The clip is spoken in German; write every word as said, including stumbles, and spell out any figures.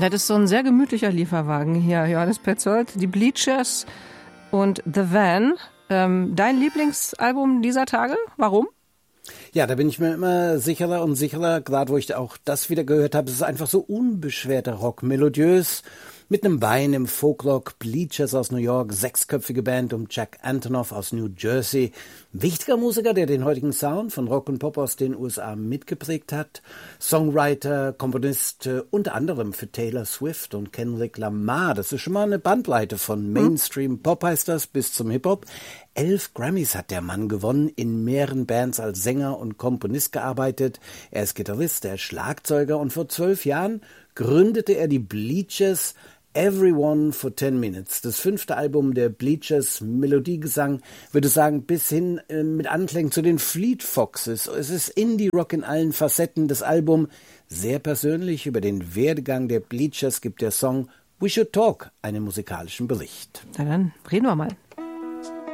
Das ist so ein sehr gemütlicher Lieferwagen hier, Johannes Petzold. Die Bleachers und The Van. Ähm, dein Lieblingsalbum dieser Tage? Warum? Ja, da bin ich mir immer sicherer und sicherer, gerade wo ich auch das wieder gehört habe. Es ist einfach so unbeschwerter Rock, melodiös, mit einem Bein im Folkrock. Bleachers aus New York, sechsköpfige Band um Jack Antonoff aus New Jersey. Ein wichtiger Musiker, der den heutigen Sound von Rock und Pop aus den U S A mitgeprägt hat. Songwriter, Komponist, äh, unter anderem für Taylor Swift und Kendrick Lamar. Das ist schon mal eine Bandbreite von Mainstream-Pop heißt das bis zum Hip-Hop. Elf Grammys hat der Mann gewonnen, in mehreren Bands als Sänger und Komponist gearbeitet. Er ist Gitarrist, er ist Schlagzeuger und vor zwölf Jahren gründete er die Bleachers, Everyone for ten minutes. Das fünfte Album der Bleachers, Melodiegesang, würde sagen, bis hin äh, mit Anklängen zu den Fleet Foxes. Es ist Indie-Rock in allen Facetten. Das Album sehr persönlich. Über den Werdegang der Bleachers gibt der Song We Should Talk einen musikalischen Bericht. Na dann, reden wir mal.